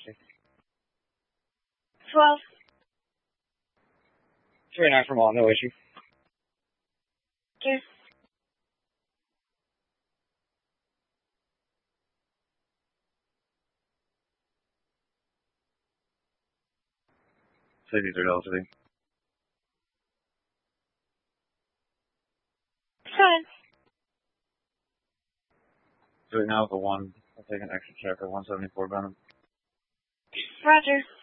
velocity. 12. 39 from all, no issue. Okay. Safety 3 velocity. Fine. So right now with the 1, I'll take an extra check for 174 Venom. Roger.